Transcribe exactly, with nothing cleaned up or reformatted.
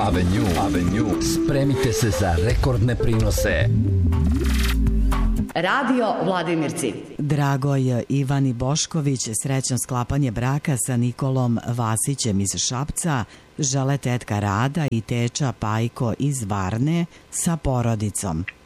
Avenue. Avenue. Spremite se za rekordne prinose. Radio Vladimirci. Dragoj Ivani Bošković srećno sklapanje braka sa Nikolom Vasićem iz Šapca žele tetka Rada i teča Pajko iz Varne sa porodicom.